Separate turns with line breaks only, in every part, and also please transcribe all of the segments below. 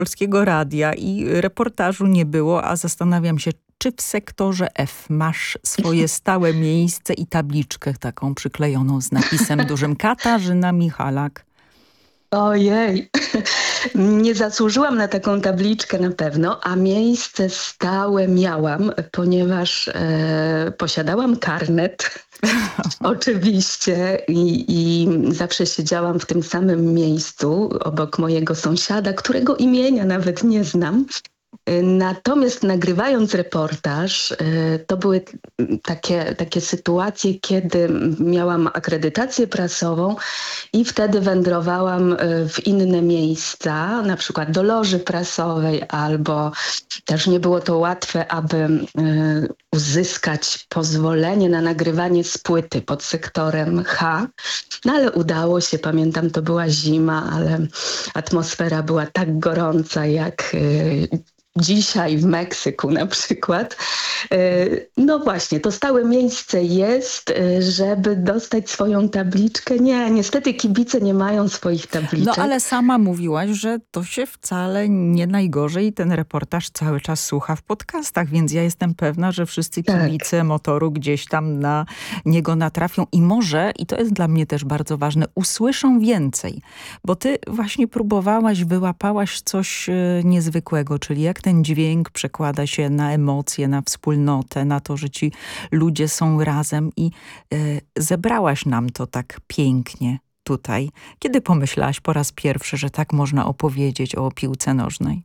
Polskiego Radia i reportażu nie było, a zastanawiam się, czy w sektorze F masz swoje stałe miejsce i tabliczkę taką przyklejoną z napisem dużym Katarzyna Michalak?
Ojej, nie zasłużyłam na taką tabliczkę na pewno, a miejsce stałe miałam, ponieważ posiadałam karnet. Oczywiście i zawsze siedziałam w tym samym miejscu obok mojego sąsiada, którego imienia nawet nie znam. Natomiast nagrywając reportaż, to były takie sytuacje, kiedy miałam akredytację prasową i wtedy wędrowałam w inne miejsca, na przykład do loży prasowej, albo też nie było to łatwe, aby uzyskać pozwolenie na nagrywanie z płyty pod sektorem H. No ale udało się, pamiętam, to była zima, ale atmosfera była tak gorąca jak dzisiaj w Meksyku na przykład. No właśnie, to stałe miejsce jest, żeby dostać swoją tabliczkę. Nie, niestety kibice nie mają swoich tabliczek.
No ale sama mówiłaś, że to się wcale nie najgorzej ten reportaż cały czas słucha w podcastach, więc ja jestem pewna, że wszyscy kibice motoru gdzieś tam na niego natrafią i może, i to jest dla mnie też bardzo ważne, usłyszą więcej. Bo ty właśnie próbowałaś, wyłapałaś coś niezwykłego, czyli jak ten dźwięk przekłada się na emocje, na wspólnotę, na to, że ci ludzie są razem i zebrałaś nam to tak pięknie tutaj. Kiedy pomyślałaś po raz pierwszy, że tak można opowiedzieć o piłce nożnej?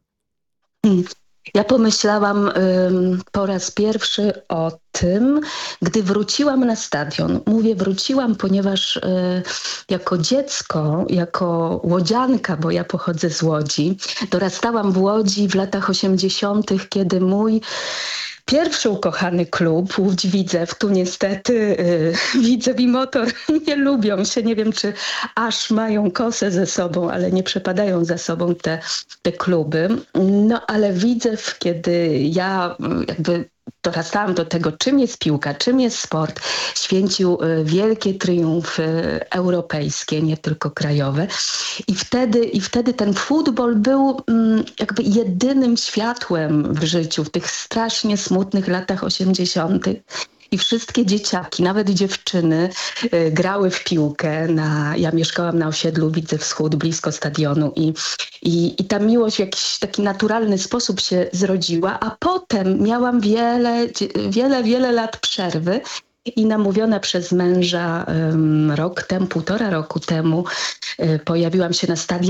Ja pomyślałam po raz pierwszy o tym, gdy wróciłam na stadion. Mówię wróciłam, ponieważ jako dziecko, jako łodzianka, bo ja pochodzę z Łodzi, dorastałam w Łodzi w latach 80., kiedy mój pierwszy ukochany klub, Łódź Widzew, tu niestety Widzew i Motor nie lubią się. Nie wiem, czy aż mają kosę ze sobą, ale nie przepadają za sobą te kluby. No ale Widzew, kiedy ja jakby dorastałam do tego, czym jest piłka, czym jest sport, święcił wielkie triumfy europejskie, nie tylko krajowe. I wtedy ten futbol był jakby jedynym światłem w życiu, w tych strasznie smutnych latach 80. I wszystkie dzieciaki, nawet dziewczyny, grały w piłkę. Ja mieszkałam na osiedlu Widzew Wschód, blisko stadionu i ta miłość w jakiś taki naturalny sposób się zrodziła, a potem miałam wiele lat przerwy. I namówiona przez męża półtora roku temu pojawiłam się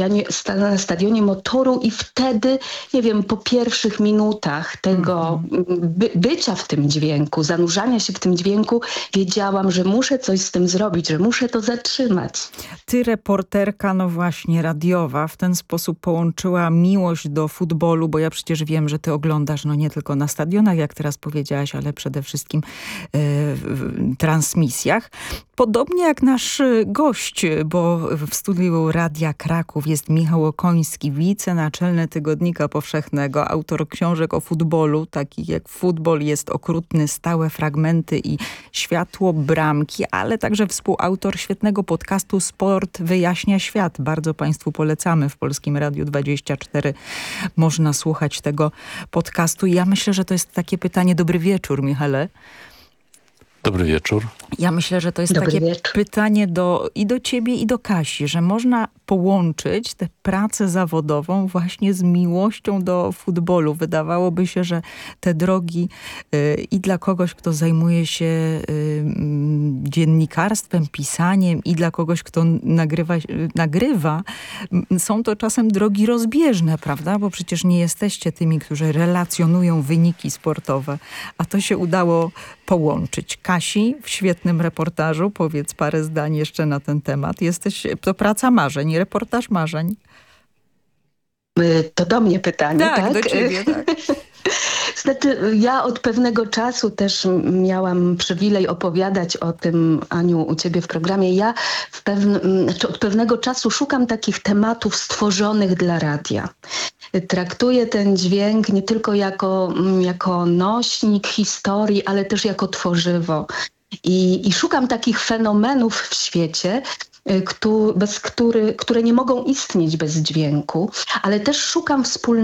na stadionie Motoru i wtedy, nie wiem, po pierwszych minutach tego bycia w tym dźwięku, zanurzania się w tym dźwięku, wiedziałam, że muszę coś z tym zrobić, że muszę to zatrzymać.
Ty, reporterka, no właśnie, radiowa, w ten sposób połączyła miłość do futbolu, bo ja przecież wiem, że ty oglądasz no nie tylko na stadionach, jak teraz powiedziałaś, ale przede wszystkim w transmisjach. Podobnie jak nasz gość, bo w studiu Radia Kraków jest Michał Okoński, wicenaczelny Tygodnika Powszechnego, autor książek o futbolu, takich jak Futbol jest okrutny, stałe fragmenty i Światło bramki, ale także współautor świetnego podcastu Sport wyjaśnia świat. Bardzo państwu polecamy. W Polskim Radiu 24 można słuchać tego podcastu. I ja myślę, że to jest takie pytanie. Dobry wieczór, Michale.
Dobry wieczór.
Ja myślę, że to jest takie pytanie i do ciebie, i do Kasi, że można połączyć tę pracę zawodową właśnie z miłością do futbolu. Wydawałoby się, że te drogi i dla kogoś, kto zajmuje się dziennikarstwem, pisaniem i dla kogoś, kto nagrywa, są to czasem drogi rozbieżne, prawda? Bo przecież nie jesteście tymi, którzy relacjonują wyniki sportowe, a to się udało połączyć. Kasi, w świetnym reportażu, powiedz parę zdań jeszcze na ten temat. To praca marzeń, reportaż marzeń.
To do mnie pytanie, tak?
Do ciebie, tak.
Znaczy, ja od pewnego czasu też miałam przywilej opowiadać o tym, Aniu, u ciebie w programie. Ja od pewnego czasu szukam takich tematów stworzonych dla radia. Traktuję ten dźwięk nie tylko jako nośnik historii, ale też jako tworzywo. I szukam takich fenomenów w świecie, które nie mogą istnieć bez dźwięku, ale też szukam wspólnoty